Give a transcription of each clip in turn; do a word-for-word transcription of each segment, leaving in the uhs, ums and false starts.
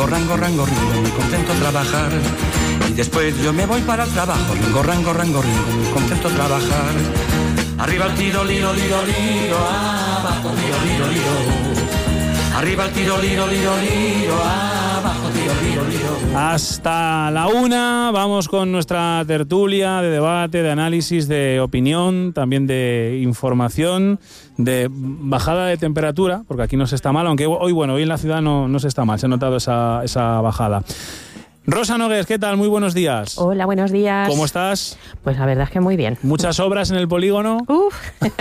ringo, rango, rango, ringo, muy contento trabajar. Y después yo me voy para el trabajo, ringo, rango, rango, ringo, muy contento trabajar. Arriba el tiro, liro, liro, liro, abajo tiro, liro, liro. Arriba el tiro, liro, liro, liro, abajo tiro, liro, liro. Hasta la una vamos con nuestra tertulia de debate, de análisis, de opinión, también de información, de bajada de temperatura, porque aquí no se está mal, aunque hoy, bueno, hoy en la ciudad no, no se está mal, se ha notado esa, esa bajada. Rosa Nogués, ¿qué tal? Muy buenos días. Hola, buenos días. ¿Cómo estás? Pues la verdad es que muy bien. ¿Muchas obras en el polígono? Uf.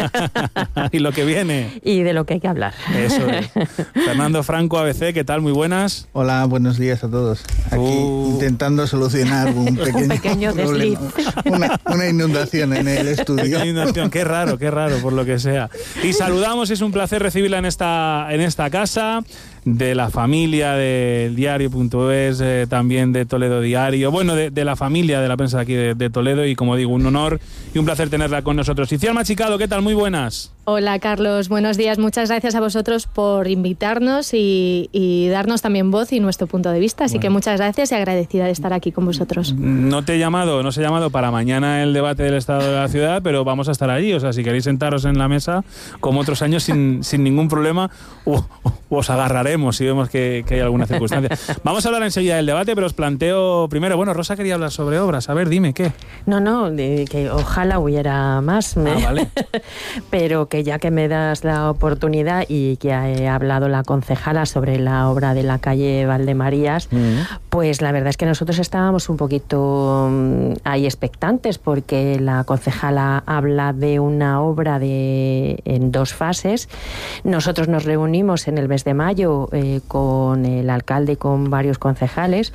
¿Y lo que viene? Y de lo que hay que hablar. Eso es. Fernando Franco, A B C, ¿qué tal? Muy buenas. Hola, buenos días a todos. Aquí uh. intentando solucionar un pequeño, un pequeño desliz. Una, una inundación en el estudio. Una inundación, qué raro, qué raro, por lo que sea. Y saludamos, es un placer recibirla en esta, en esta casa, de la familia del diario punto es, eh, también de Toledo Diario, bueno, de, de la familia de la prensa de aquí de, de Toledo, y como digo, un honor y un placer tenerla con nosotros. Iciar Machicado, ¿qué tal? Muy buenas. Hola, Carlos, buenos días. Muchas gracias a vosotros por invitarnos y, y darnos también voz y nuestro punto de vista, así bueno. que muchas gracias y agradecida de estar aquí con vosotros. No te he llamado, no se ha llamado para mañana el debate del estado de la ciudad, pero vamos a estar allí, o sea, si queréis sentaros en la mesa, como otros años, sin, sin ningún problema, o, o, os agarraremos si vemos que, que hay alguna circunstancia. Vamos a hablar enseguida del debate, pero os planteo primero, bueno, Rosa quería hablar sobre obras, a ver, dime, ¿qué? No, no, de que ojalá hubiera más, me... ah, vale. pero que ya que me das la oportunidad y que ha hablado la concejala sobre la obra de la calle Valdemarías, mm. pues la verdad es que nosotros estábamos un poquito ahí expectantes, porque la concejala habla de una obra de en dos fases. Nosotros nos reunimos en el mes de mayo eh, con el alcalde y con varios concejales,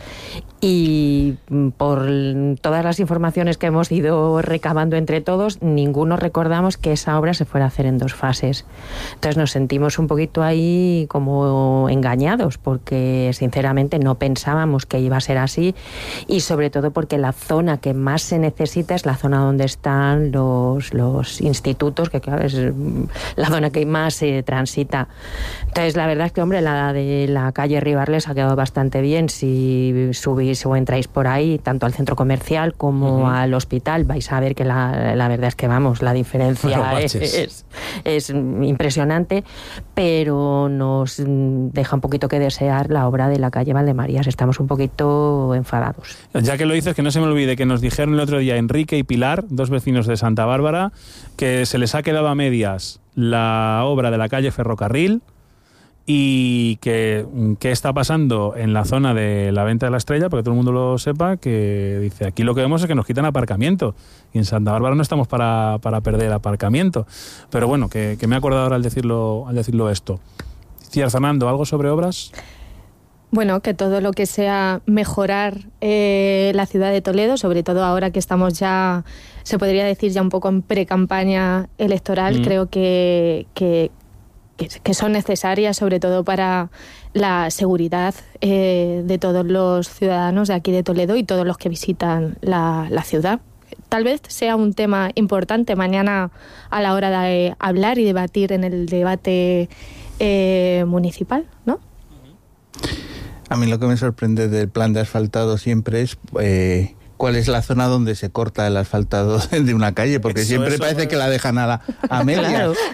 y por todas las informaciones que hemos ido recabando entre todos, ninguno recordamos que esa obra se fuera a hacer en dos fases. Entonces nos sentimos un poquito ahí como engañados, porque sinceramente no pensábamos que iba a ser así, y sobre todo porque la zona que más se necesita es la zona donde están los, los institutos, que claro, es la zona que más se transita. Entonces la verdad es que, hombre, la de la calle Ribarles ha quedado bastante bien. Si subís o entráis por ahí, tanto al centro comercial como uh-huh. al hospital, vais a ver que la, la verdad es que, vamos, la diferencia es, es, es impresionante, pero nos deja un poquito que desear la obra de la calle Valdemarías. Estamos un poquito enfadados. Ya que lo dices, que no se me olvide que nos dijeron el otro día Enrique y Pilar, dos vecinos de Santa Bárbara, que se les ha quedado a medias la obra de la calle Ferrocarril, y que qué está pasando en la zona de la Venta de la Estrella, para que todo el mundo lo sepa, que dice, aquí lo que vemos es que nos quitan aparcamiento, y en Santa Bárbara no estamos para, para perder aparcamiento. Pero bueno, que, que me he acordado ahora al decirlo, al decirlo esto. Ciar Fernando, ¿algo sobre obras? Bueno, que todo lo que sea mejorar eh, la ciudad de Toledo, sobre todo ahora que estamos ya, se podría decir ya un poco en pre-campaña electoral, mm. creo que... que que son necesarias, sobre todo para la seguridad eh, de todos los ciudadanos de aquí de Toledo y todos los que visitan la, la ciudad. Tal vez sea un tema importante mañana a la hora de hablar y debatir en el debate eh, municipal, ¿no? A mí lo que me sorprende del plan de asfaltado siempre es... Eh, ¿cuál es la zona donde se corta el asfaltado de una calle? Porque eso, siempre eso, parece eso. que la dejan a, la, a medias. Claro,